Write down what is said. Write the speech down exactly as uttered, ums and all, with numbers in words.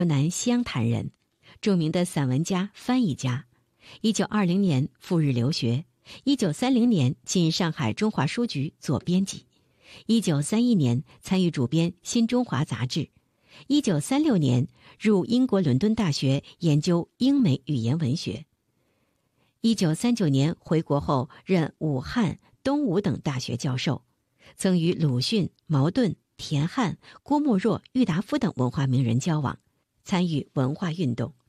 南湘潭人，著名的散文家、翻译家。一九二零年赴日留学，一九三零年进上海中华书局做编辑，一九三一年参与主编《新中华》杂志，一九三六年入英国伦敦大学研究英美语言文学。一九三九年回国后任武汉、东吴等大学教授，曾与鲁迅、茅盾、田汉、郭沫若、郁达夫等文化名人交往，参与文化运动。